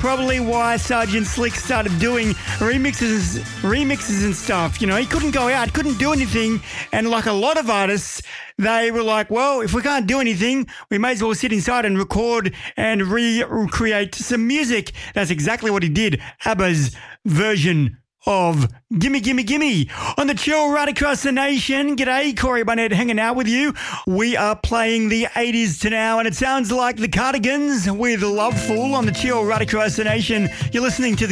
probably why Sergeant Slick started doing remixes and stuff. You know, he couldn't go out, couldn't do anything. And like a lot of artists, they were like, well, if we can't do anything, we may as well sit inside and record and recreate some music. That's exactly what he did. ABBA's version of Gimme Gimme Gimme on the Chill right across the nation. G'day, Corey Barnett hanging out with you. We are playing the 80s to now, and it sounds like the Cardigans with Loveful on the Chill right across the nation. You're listening to the